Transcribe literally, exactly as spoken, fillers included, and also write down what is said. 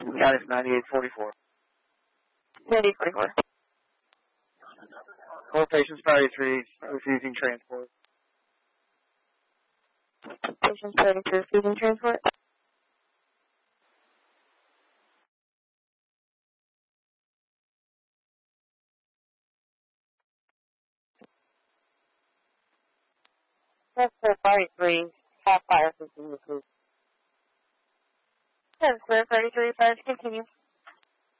Got it, ninety-eight forty-four. ninety-eight forty-four. All patients, priority three, refusing transport. Patients priority three, refusing transport. That's for priority three, half fire system approved. That's for priority three, fire to continue.